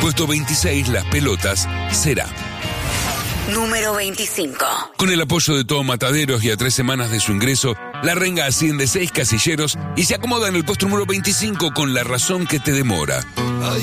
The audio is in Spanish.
puesto 26, Las Pelotas, Será. Número 25. Con el apoyo de Todo Mataderos y a 3 semanas de su ingreso, La Renga asciende 6 casilleros y se acomoda en el puesto número 25 con La Razón que te demora.